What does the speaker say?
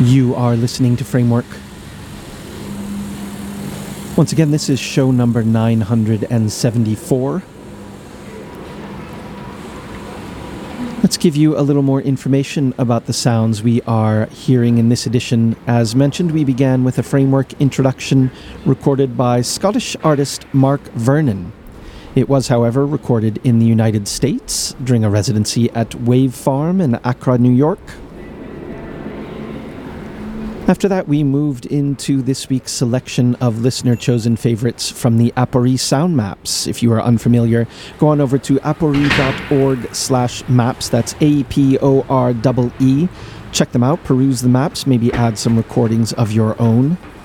You are listening to Framework. Once again, this is show number 974. Let's give you a little more information about the sounds we are hearing in this edition. As mentioned, we began with a Framework introduction recorded by Scottish artist Mark Vernon. It was, however, recorded in the United States during a residency at Wave Farm in Accra, New York. After that, we moved into this week's selection of listener-chosen favorites from the Apori Sound Maps. If you are unfamiliar, go on over to apori.org/maps. That's APOREE. Check them out, peruse the maps, maybe add some recordings of your own.